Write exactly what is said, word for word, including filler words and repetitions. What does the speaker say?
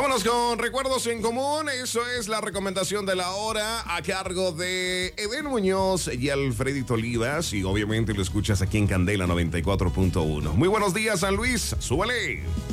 Vámonos con recuerdos en común. Eso es la recomendación de la hora a cargo de Eden Muñoz y Alfredito Olivas. Y obviamente lo escuchas aquí en Candela noventa y cuatro punto uno. Muy buenos días, San Luis. Súbale.